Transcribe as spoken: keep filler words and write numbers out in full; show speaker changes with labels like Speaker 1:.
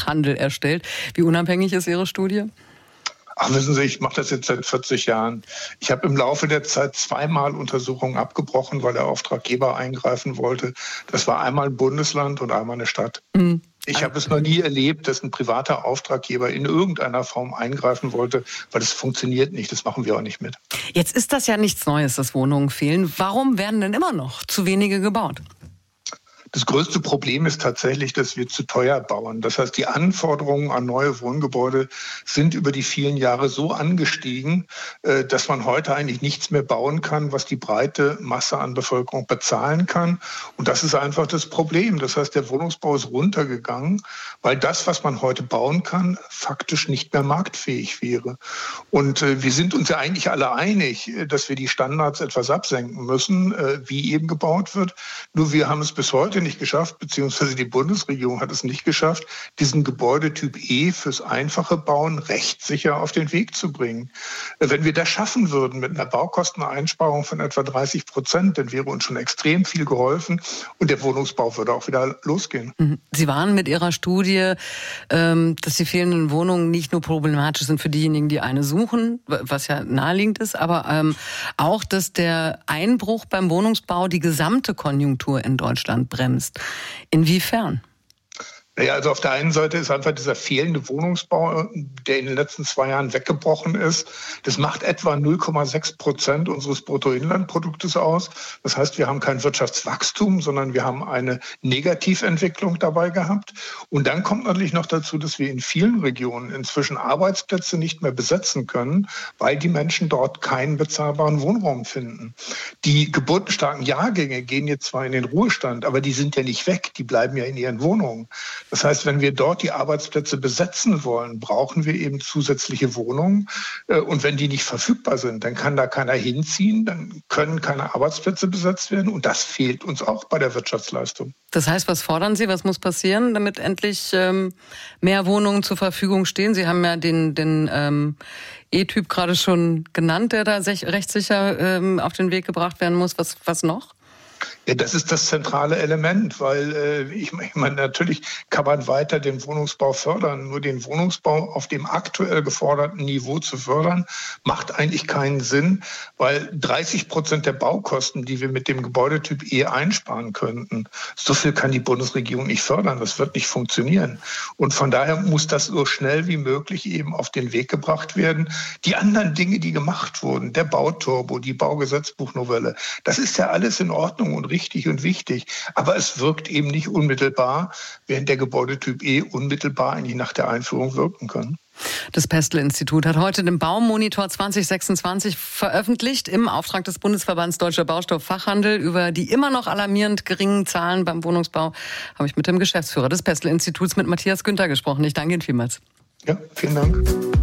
Speaker 1: Fachhandel erstellt. Wie unabhängig ist Ihre Studie?
Speaker 2: Ach, wissen Sie, ich mache das jetzt seit vierzig Jahren. Ich habe im Laufe der Zeit zweimal Untersuchungen abgebrochen, weil der Auftraggeber eingreifen wollte. Das war einmal ein Bundesland und einmal eine Stadt. Mhm. Ich habe es noch nie erlebt, dass ein privater Auftraggeber in irgendeiner Form eingreifen wollte, weil das funktioniert nicht. Das machen wir auch nicht mit.
Speaker 1: Jetzt ist das ja nichts Neues, dass Wohnungen fehlen. Warum werden denn immer noch zu wenige gebaut?
Speaker 2: Das größte Problem ist tatsächlich, dass wir zu teuer bauen. Das heißt, die Anforderungen an neue Wohngebäude sind über die vielen Jahre so angestiegen, dass man heute eigentlich nichts mehr bauen kann, was die breite Masse an Bevölkerung bezahlen kann. Und das ist einfach das Problem. Das heißt, der Wohnungsbau ist runtergegangen, weil das, was man heute bauen kann, faktisch nicht mehr marktfähig wäre. Und wir sind uns ja eigentlich alle einig, dass wir die Standards etwas absenken müssen, wie eben gebaut wird. Nur wir haben es bis heute nicht geschafft, beziehungsweise die Bundesregierung hat es nicht geschafft, diesen Gebäudetyp E fürs einfache Bauen rechtssicher auf den Weg zu bringen. Wenn wir das schaffen würden mit einer Baukosteneinsparung von etwa dreißig Prozent, dann wäre uns schon extrem viel geholfen und der Wohnungsbau würde auch wieder losgehen.
Speaker 1: Sie waren mit Ihrer Studie, dass die fehlenden Wohnungen nicht nur problematisch sind für diejenigen, die eine suchen, was ja naheliegend ist, aber auch, dass der Einbruch beim Wohnungsbau die gesamte Konjunktur in Deutschland bremst. Inwiefern?
Speaker 2: Naja, also auf der einen Seite ist einfach dieser fehlende Wohnungsbau, der in den letzten zwei Jahren weggebrochen ist. Das macht etwa null Komma sechs Prozent unseres Bruttoinlandproduktes aus. Das heißt, wir haben kein Wirtschaftswachstum, sondern wir haben eine Negativentwicklung dabei gehabt. Und dann kommt natürlich noch dazu, dass wir in vielen Regionen inzwischen Arbeitsplätze nicht mehr besetzen können, weil die Menschen dort keinen bezahlbaren Wohnraum finden. Die geburtenstarken Jahrgänge gehen jetzt zwar in den Ruhestand, aber die sind ja nicht weg, die bleiben ja in ihren Wohnungen. Das heißt, wenn wir dort die Arbeitsplätze besetzen wollen, brauchen wir eben zusätzliche Wohnungen. Und wenn die nicht verfügbar sind, dann kann da keiner hinziehen, dann können keine Arbeitsplätze besetzt werden. Und das fehlt uns auch bei der Wirtschaftsleistung.
Speaker 1: Das heißt, was fordern Sie? Was muss passieren, damit endlich ähm, mehr Wohnungen zur Verfügung stehen? Sie haben ja den, den ähm, E-Typ gerade schon genannt, der da rechtssicher ähm, auf den Weg gebracht werden muss. Was, was noch?
Speaker 2: Ja, das ist das zentrale Element, weil äh, ich meine, natürlich kann man weiter den Wohnungsbau fördern. Nur den Wohnungsbau auf dem aktuell geforderten Niveau zu fördern, macht eigentlich keinen Sinn, weil dreißig Prozent der Baukosten, die wir mit dem Gebäudetyp E einsparen könnten, so viel kann die Bundesregierung nicht fördern. Das wird nicht funktionieren. Und von daher muss das so schnell wie möglich eben auf den Weg gebracht werden. Die anderen Dinge, die gemacht wurden, der Bauturbo, die Baugesetzbuchnovelle, das ist ja alles in Ordnung und richtig und wichtig. Aber es wirkt eben nicht unmittelbar, während der Gebäudetyp E unmittelbar eigentlich nach der Einführung wirken kann.
Speaker 1: Das Pestel-Institut hat heute den Baumonitor zwanzig sechsundzwanzig veröffentlicht im Auftrag des Bundesverbands Deutscher Baustofffachhandel. Über die immer noch alarmierend geringen Zahlen beim Wohnungsbau habe ich mit dem Geschäftsführer des Pestel-Instituts, mit Matthias Günther, gesprochen. Ich danke Ihnen vielmals.
Speaker 2: Ja, vielen Dank.